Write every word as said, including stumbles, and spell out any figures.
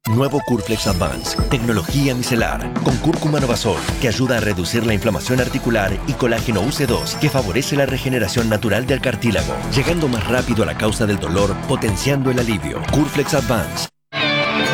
Nuevo Curflex Advance, tecnología micelar, con cúrcuma novasol, que ayuda a reducir la inflamación articular, y colágeno U C dos, que favorece la regeneración natural del cartílago, llegando más rápido a la causa del dolor, potenciando el alivio. Curflex Advance.